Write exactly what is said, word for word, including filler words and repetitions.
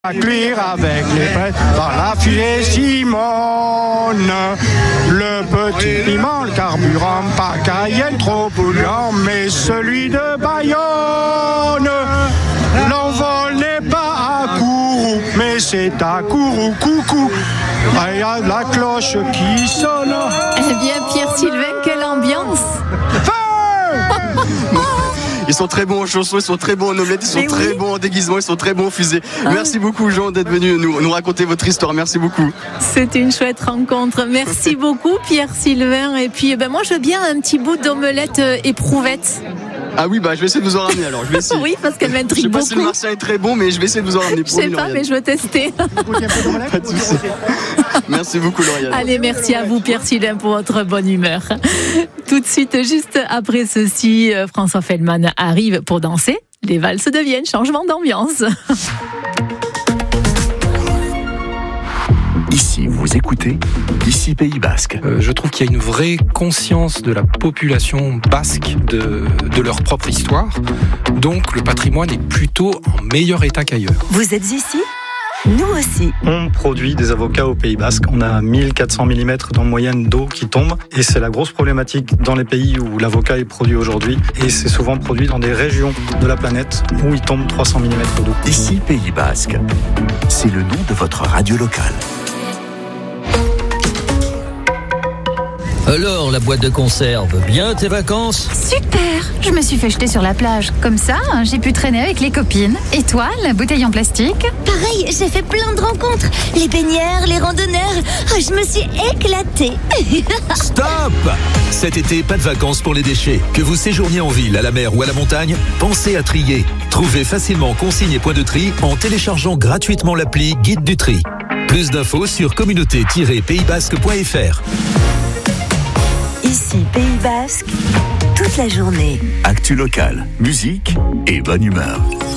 À cuire avec les prêtres par la fusée Simone. Le petit piment, le carburant, pas Cayenne trop polluant, mais celui de Bayonne. L'envol n'est pas à Kourou, mais c'est à Kourou, coucou. Il y a la cloche qui sonne. Eh bien, Pierre-Sylvain, quelle ambiance! Ils sont très bons en chansons, ils sont très bons en omelettes, ils sont Mais très oui. bons en déguisement, ils sont très bons en fusée. Merci beaucoup Jean d'être venu nous, nous raconter votre histoire, merci beaucoup. C'était une chouette rencontre. Merci beaucoup Pierre-Sylvain. Et puis ben moi je veux bien un petit bout d'omelette euh, éprouvette. Ah oui, bah je vais essayer de vous en ramener alors, je vais essayer. Oui, parce qu'elle Je m'intrigue sais pas beaucoup. si le martien est très bon, mais je vais essayer de vous en ramener. Je sais pas, mais je veux tester. Pas de souci. Merci beaucoup Lauriane. Allez, merci à vous Pierre-Sylvain pour votre bonne humeur. Tout de suite, juste après ceci, François Feldman arrive pour danser. Les valses deviennent changement d'ambiance. Ici, vous écoutez, ici Pays Basque. Euh, je trouve qu'il y a une vraie conscience de la population basque de, de leur propre histoire. Donc le patrimoine est plutôt en meilleur état qu'ailleurs. Vous êtes ici ? Nous aussi. On produit des avocats au Pays Basque. On a mille quatre cents millimètres en moyenne d'eau qui tombe. Et c'est la grosse problématique dans les pays où l'avocat est produit aujourd'hui. Et c'est souvent produit dans des régions de la planète où il tombe trois cents millimètres d'eau. Ici Pays Basque. C'est le nom de votre radio locale. Alors, la boîte de conserve, bien tes vacances ? Super! Je me suis fait jeter sur la plage. Comme ça, j'ai pu traîner avec les copines. Et toi, la bouteille en plastique? Pareil, j'ai fait plein de rencontres. Les baigneurs, les randonneurs. Oh, je me suis éclatée. Stop ! Cet été, pas de vacances pour les déchets. Que vous séjourniez en ville, à la mer ou à la montagne, pensez à trier. Trouvez facilement consignes et points de tri en téléchargeant gratuitement l'appli Guide du tri. Plus d'infos sur communauté tiret pays basque point f r. Ici Pays Basque, toute la journée. Actu locale, musique et bonne humeur.